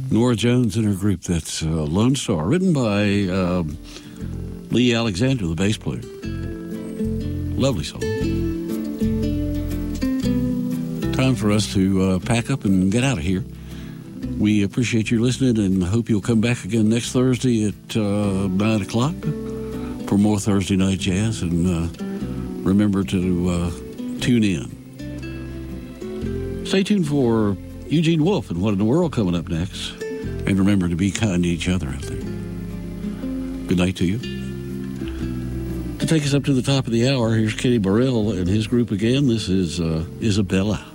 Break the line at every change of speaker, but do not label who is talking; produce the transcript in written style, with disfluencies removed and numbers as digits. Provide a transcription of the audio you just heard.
Norah Jones and her group, that's Lone Star, written by Lee Alexander, the bass player. Lovely song. Time for us to pack up and get out of here. We appreciate you listening and hope you'll come back again next Thursday at 9 o'clock for more Thursday Night Jazz. And remember to tune in. Stay tuned for Eugene Wolf and What in the World coming up next. And remember to be kind to each other out there. Good night to you. To take us up to the top of the hour, here's Kenny Burrell and his group again. This is Isabella.